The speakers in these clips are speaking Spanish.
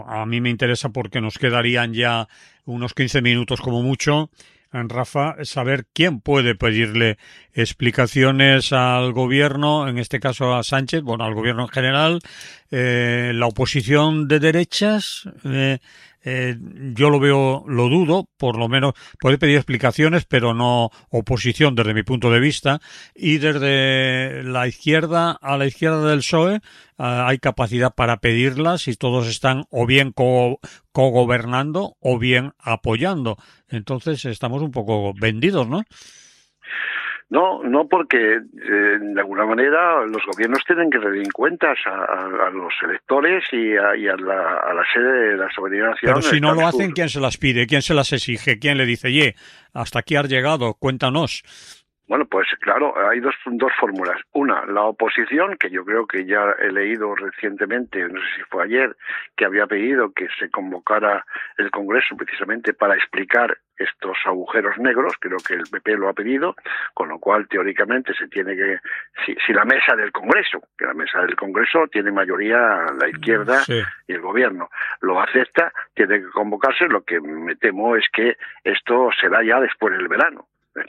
A mí me interesa porque nos quedarían ya unos 15 minutos como mucho. Rafa, saber quién puede pedirle explicaciones al gobierno, en este caso a Sánchez, bueno, al gobierno en general, la oposición de derechas, yo lo veo, lo dudo, por lo menos puede pedir explicaciones, pero no oposición desde mi punto de vista, y desde la izquierda a la izquierda del PSOE hay capacidad para pedirlas y todos están o bien cogobernando o bien apoyando. Entonces estamos un poco vendidos, ¿no? No, no, porque de alguna manera los gobiernos tienen que rendir cuentas a los electores y a la sede de la soberanía Pero nacional. si no lo hacen, ¿quién se las pide? ¿Quién se las exige? ¿Quién le dice, oye, hasta aquí has llegado, cuéntanos? Bueno, pues claro, hay dos fórmulas. Una, la oposición, que yo creo que ya he leído recientemente, no sé si fue ayer, que había pedido que se convocara el Congreso precisamente para explicar estos agujeros negros. Creo que el PP lo ha pedido, con lo cual teóricamente se tiene que, si la mesa del Congreso, que la mesa del Congreso tiene mayoría la izquierda Sí. y el gobierno, lo acepta, tiene que convocarse. Lo que me temo es que esto será ya después del verano.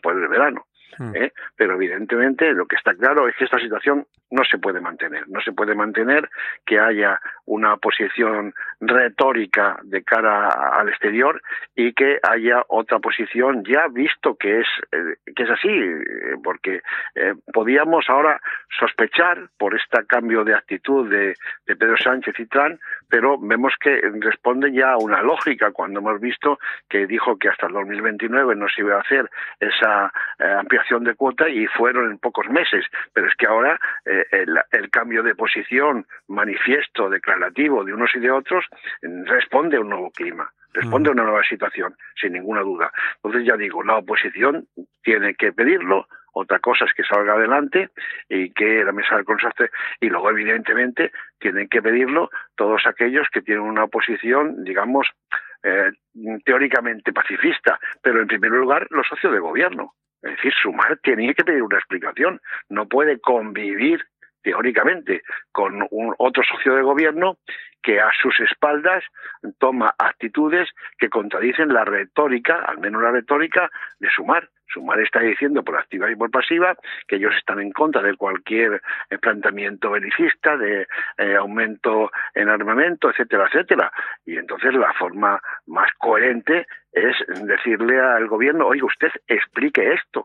Pero evidentemente lo que está claro es que esta situación no se puede mantener. No se puede mantener que haya una posición retórica de cara al exterior y que haya otra posición ya visto que es así, porque podíamos ahora sospechar por este cambio de actitud de Pedro Sánchez y Trump, pero vemos que responde ya a una lógica cuando hemos visto que dijo que hasta el 2029 no se iba a hacer esa ampliación de cuota y fueron en pocos meses. Pero es que ahora el cambio de posición manifiesto, declarativo de unos y de otros responde a un nuevo clima, responde a una nueva situación, sin ninguna duda. Entonces ya digo, la oposición tiene que pedirlo. Otra cosa es que salga adelante y que la mesa del Consejo, y luego evidentemente tienen que pedirlo todos aquellos que tienen una oposición, digamos, teóricamente pacifista, pero en primer lugar los socios de gobierno. Es decir, Sumar tiene que pedir una explicación, no puede convivir teóricamente con otro socio de gobierno que a sus espaldas toma actitudes que contradicen la retórica, al menos la retórica de Sumar. Sumar está diciendo por activa y por pasiva que ellos están en contra de cualquier planteamiento belicista, de aumento en armamento, etcétera, etcétera. Y entonces la forma más coherente es decirle al gobierno, oye, usted explique esto,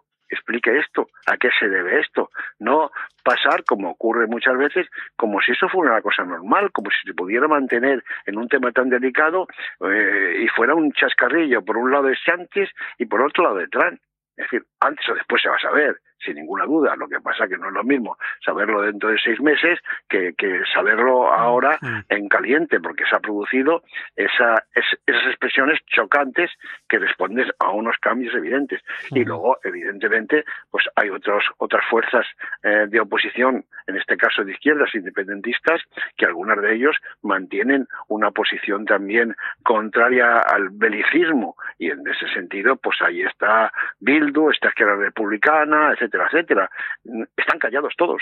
a qué se debe esto. No pasar, como ocurre muchas veces, como si eso fuera una cosa normal, como si se pudiera mantener en un tema tan delicado y fuera un chascarrillo por un lado de Sánchez y por otro lado de Trump. Es decir, antes o después se va a saber, sin ninguna duda. Lo que pasa es que no es lo mismo saberlo dentro de 6 meses que saberlo ahora en caliente, porque se ha producido esas expresiones chocantes que responden a unos cambios evidentes. Y luego, evidentemente, pues hay otras fuerzas de oposición, en este caso de izquierdas independentistas, que algunas de ellos mantienen una posición también contraria al belicismo. Y en ese sentido, pues ahí está Bildu, está Izquierda Republicana, etcétera, etcétera. Están callados todos,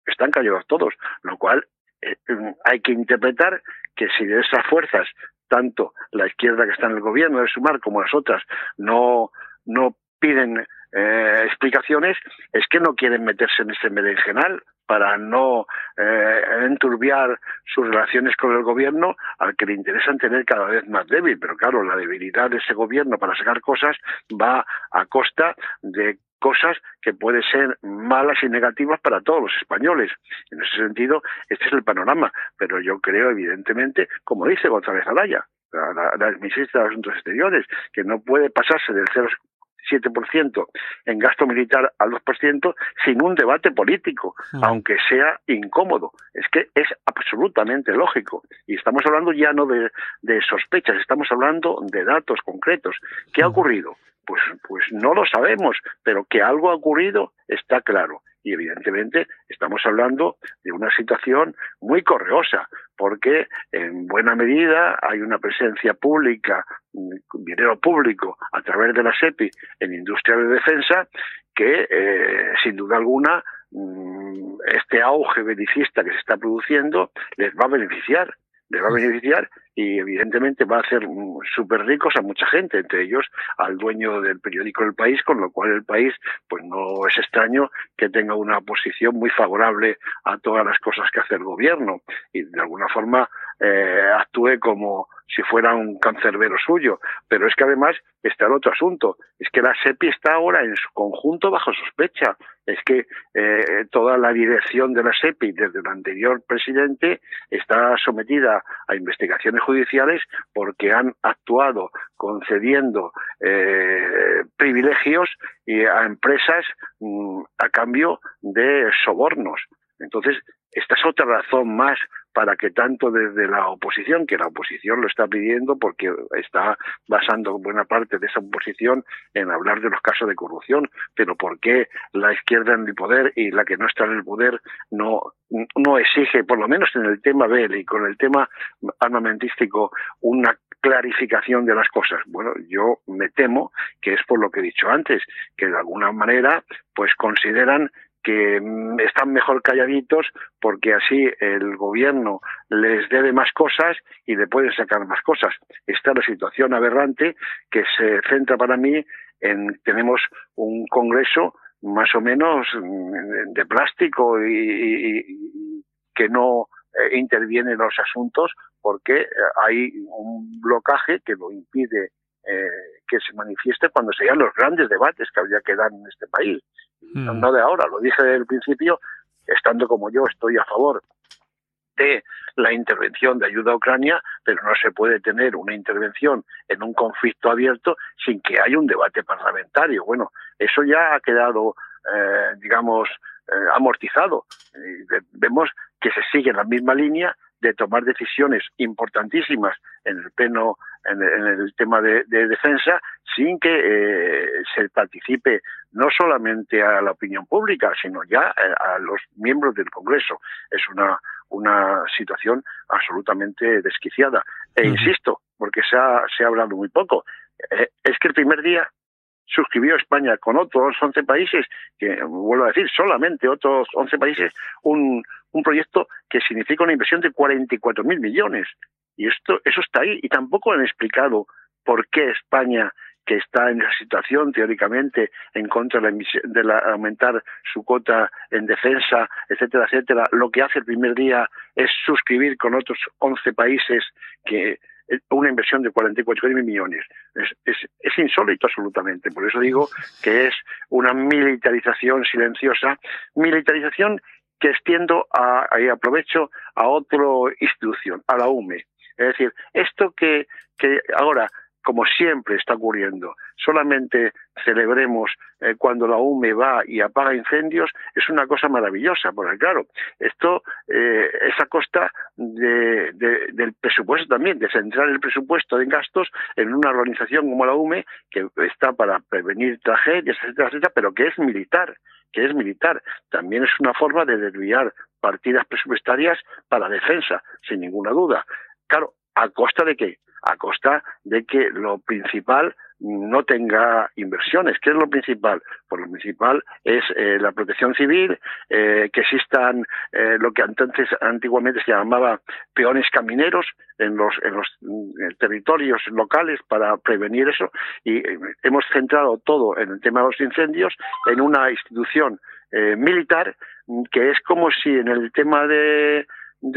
lo cual hay que interpretar que si de esas fuerzas, tanto la izquierda que está en el gobierno de Sumar como las otras, no piden explicaciones, es que no quieren meterse en ese berenjenal para no enturbiar sus relaciones con el gobierno, al que le interesan tener cada vez más débil. Pero claro, la debilidad de ese gobierno para sacar cosas va a costa de cosas que pueden ser malas y negativas para todos los españoles. En ese sentido, este es el panorama. Pero yo creo, evidentemente, como dice González Alaya, la ministra de Asuntos Exteriores, que no puede pasarse del 0,7% en gasto militar al 2% sin un debate político, aunque sea incómodo. Es que es absolutamente lógico. Y estamos hablando ya no de sospechas, estamos hablando de datos concretos. ¿Qué ha ocurrido? Pues no lo sabemos, pero que algo ha ocurrido está claro. Y evidentemente estamos hablando de una situación muy correosa, porque en buena medida hay una presencia pública, dinero público a través de la SEPI en industria de defensa que sin duda alguna este auge belicista que se está produciendo les va a beneficiar y evidentemente va a hacer súper ricos a mucha gente, entre ellos al dueño del periódico El País, con lo cual El País pues no es extraño que tenga una posición muy favorable a todas las cosas que hace el gobierno y de alguna forma actúe como si fuera un cancerbero suyo. Pero es que además está el otro asunto, es que la SEPI está ahora en su conjunto bajo sospecha. Es que toda la dirección de la SEPI desde el anterior presidente está sometida a investigaciones judiciales porque han actuado concediendo privilegios a empresas a cambio de sobornos. Entonces, esta es otra razón más para que tanto desde la oposición, que la oposición lo está pidiendo porque está basando buena parte de esa oposición en hablar de los casos de corrupción, pero ¿por qué la izquierda en el poder y la que no está en el poder no exige, por lo menos en el tema bélico, con el tema armamentístico, una clarificación de las cosas? Bueno, yo me temo que es por lo que he dicho antes, que de alguna manera pues consideran que están mejor calladitos porque así el gobierno les debe más cosas y le pueden sacar más cosas. Esta es la situación aberrante que se centra para mí en tenemos un Congreso más o menos de plástico y que no interviene en los asuntos porque hay un blocaje que lo impide que se manifieste cuando se dan los grandes debates que habría que dar en este país. No de ahora, lo dije desde el principio, estando como yo estoy a favor de la intervención de ayuda a Ucrania, pero no se puede tener una intervención en un conflicto abierto sin que haya un debate parlamentario. Bueno, eso ya ha quedado, amortizado. Vemos que se sigue en la misma línea de tomar decisiones importantísimas en el pleno, en el tema de defensa, sin que se participe no solamente a la opinión pública, sino ya a los miembros del Congreso. Es una situación absolutamente desquiciada. Insisto, porque se ha hablado muy poco, es que el primer día suscribió España con otros 11 países, que vuelvo a decir, solamente otros 11 países, un proyecto que significa una inversión de 44.000 millones. Y eso está ahí. Y tampoco han explicado por qué España, que está en esa situación teóricamente en contra de aumentar su cuota en defensa, etcétera, etcétera, lo que hace el primer día es suscribir con otros 11 países que una inversión de 44.000 millones. Es insólito absolutamente. Por eso digo que es una militarización silenciosa, militarización que extiendo y aprovecho a otra institución, a la UME. Es decir, esto que ahora, como siempre está ocurriendo, solamente celebremos cuando la UME va y apaga incendios, es una cosa maravillosa, porque claro, esto es a costa del presupuesto también, de centrar el presupuesto en gastos en una organización como la UME, que está para prevenir tragedias, etcétera, etcétera, pero que es militar. También es una forma de desviar partidas presupuestarias para defensa, sin ninguna duda. Claro, ¿a costa de qué? A costa de que lo principal no tenga inversiones. ¿Qué es lo principal? Pues lo principal es la protección civil, que existan lo que antiguamente se llamaba peones camineros en los territorios locales para prevenir eso, y hemos centrado todo en el tema de los incendios en una institución militar que es como si en el tema de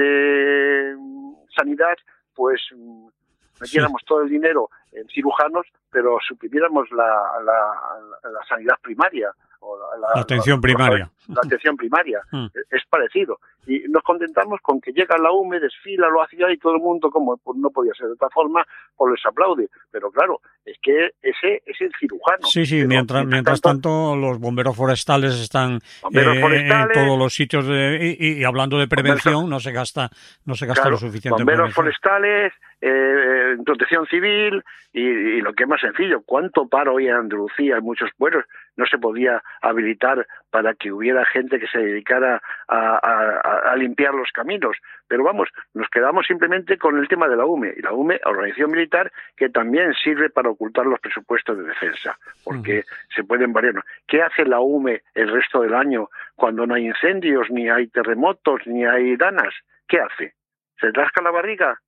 sanidad pues metiéramos todo el dinero en cirujanos, pero suprimiéramos la sanidad primaria o la atención primaria. La atención primaria. Es parecido. Y nos contentamos con que llega la UME, desfila, lo hacía y todo el mundo, como pues no podía ser de otra forma, pues les aplaude. Pero claro, es que ese es el cirujano. Sí, mientras tanto los bomberos forestales están en todos los sitios y hablando de prevención, no se gasta claro, lo suficiente. Bomberos forestales, protección civil y lo que es más sencillo, ¿cuánto paro hoy en Andalucía en muchos pueblos? No se podía habilitar para que hubiera gente que se dedicara a limpiar los caminos. Pero vamos, nos quedamos simplemente con el tema de la UME. Y la UME, organización militar, que también sirve para ocultar los presupuestos de defensa, porque se pueden variar. ¿Qué hace la UME el resto del año cuando no hay incendios, ni hay terremotos, ni hay danas? ¿Qué hace? ¿Se rasca la barriga?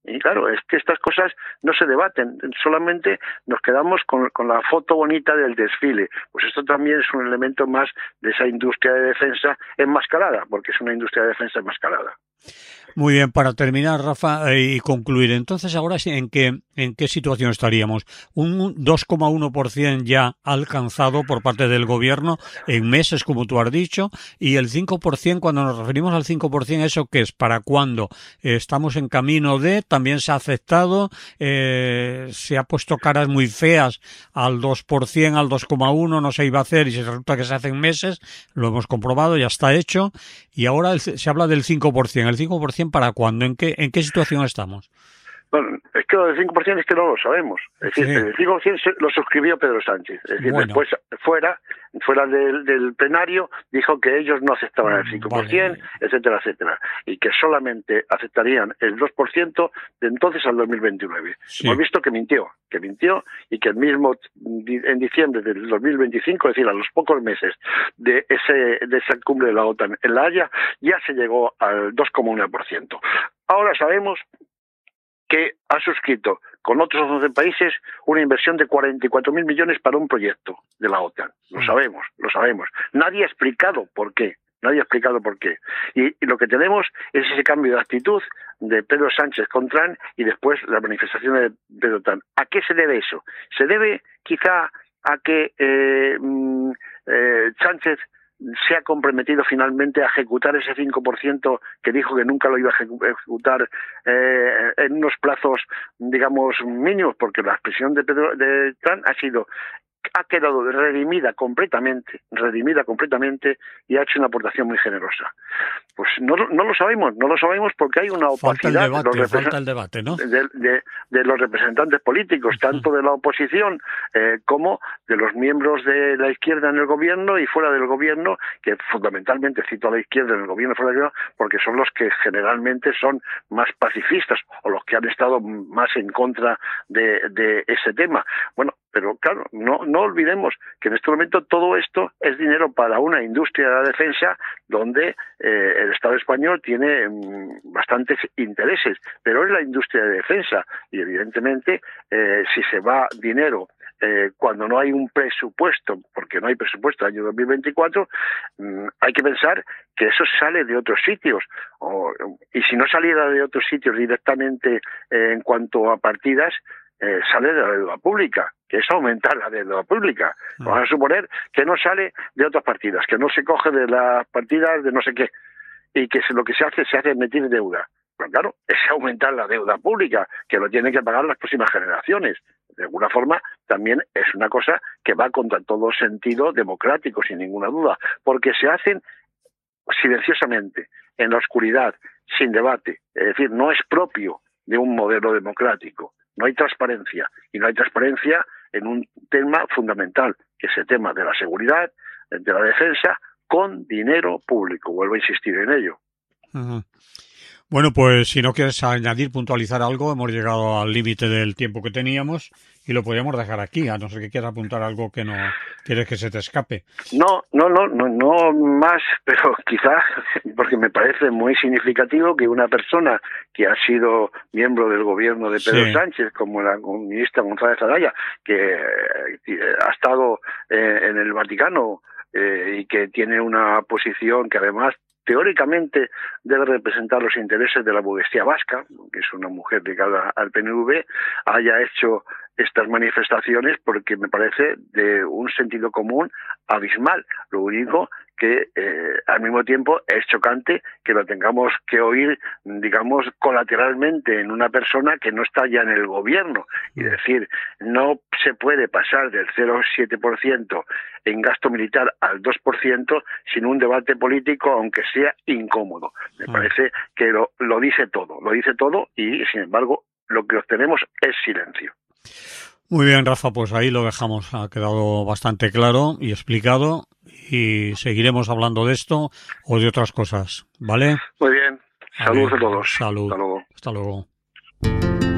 Y claro, es que estas cosas no se debaten, solamente nos quedamos con la foto bonita del desfile. Pues esto también es un elemento más de esa industria de defensa enmascarada, porque es una industria de defensa enmascarada. Muy bien, para terminar, Rafa, y concluir, entonces ahora sí, ¿en qué situación estaríamos? Un 2,1% ya alcanzado por parte del gobierno en meses, como tú has dicho, y el 5%, cuando nos referimos al 5%, ¿eso qué es? ¿Para cuándo? ¿Estamos en camino de? ¿También se ha aceptado? ¿Se ha puesto caras muy feas al 2%, al 2,1%? No se iba a hacer y se resulta que se hace en meses. Lo hemos comprobado, ya está hecho. Y ahora se habla del 5%. ¿El 5% para cuándo? ¿En qué situación estamos? Bueno, es que lo del 5% es que no lo sabemos. Es decir, el 5% lo suscribió Pedro Sánchez. Es decir, después, fuera del plenario, dijo que ellos no aceptaban el 5%, etcétera, etcétera. Y que solamente aceptarían el 2% de entonces al 2029. Sí. Hemos visto que mintió y que el mismo en diciembre del 2025, es decir, a los pocos meses de esa cumbre de la OTAN en La Haya, ya se llegó al 2,1%. Ahora sabemos que ha suscrito con otros 11 países una inversión de 44.000 millones para un proyecto de la OTAN. Lo sabemos. Nadie ha explicado por qué. Y lo que tenemos es ese cambio de actitud de Pedro Sánchez con Trump y después la manifestación de Pedro Trump. ¿A qué se debe eso? Se debe quizá a que Sánchez se ha comprometido finalmente a ejecutar ese 5% que dijo que nunca lo iba a ejecutar en unos plazos, digamos, mínimos, porque la expresión de Trump ha quedado redimida completamente y ha hecho una aportación muy generosa. Pues no lo sabemos porque hay una opacidad falta el debate, ¿no? de los representantes políticos, tanto de la oposición como de los miembros de la izquierda en el gobierno y fuera del gobierno, que fundamentalmente cito a la izquierda en el gobierno y fuera del gobierno porque son los que generalmente son más pacifistas o los que han estado más en contra de ese tema. Bueno, pero claro, no olvidemos que en este momento todo esto es dinero para una industria de la defensa donde el Estado español tiene bastantes intereses, pero es la industria de defensa y evidentemente si se va dinero cuando no hay un presupuesto, porque no hay presupuesto el año 2024, hay que pensar que eso sale de otros sitios y si no saliera de otros sitios directamente en cuanto a partidas, sale de la deuda pública, que es aumentar la deuda pública. Vamos a suponer que no sale de otras partidas, que no se coge de las partidas de no sé qué, y que lo que se hace es emitir deuda. Pero claro, es aumentar la deuda pública, que lo tienen que pagar las próximas generaciones. De alguna forma, también es una cosa que va contra todo sentido democrático, sin ninguna duda, porque se hacen silenciosamente, en la oscuridad, sin debate. Es decir, no es propio de un modelo democrático. No hay transparencia, y no hay transparencia en un tema fundamental, que es el tema de la seguridad, de la defensa, con dinero público. Vuelvo a insistir en ello. Uh-huh. Bueno, pues si no quieres añadir, puntualizar algo, hemos llegado al límite del tiempo que teníamos y lo podríamos dejar aquí, a no ser que quieras apuntar algo que no quieres que se te escape. No más, pero quizá porque me parece muy significativo que una persona que ha sido miembro del gobierno de Pedro Sánchez, como la ministra González Alaya, que ha estado en el Vaticano y que tiene una posición que además teóricamente debe representar los intereses de la burguesía vasca, que es una mujer ligada al PNV, haya hecho estas manifestaciones porque me parece de un sentido común abismal. Lo único que al mismo tiempo es chocante que lo tengamos que oír, digamos, colateralmente en una persona que no está ya en el gobierno. Y decir, no se puede pasar del 0,7% en gasto militar al 2% sin un debate político, aunque sea incómodo. Me parece que lo dice todo y, sin embargo, lo que obtenemos es silencio. Muy bien, Rafa, pues ahí lo dejamos. Ha quedado bastante claro y explicado y seguiremos hablando de esto o de otras cosas, ¿vale? Muy bien. Saludos a todos. Salud. Hasta luego. Hasta luego.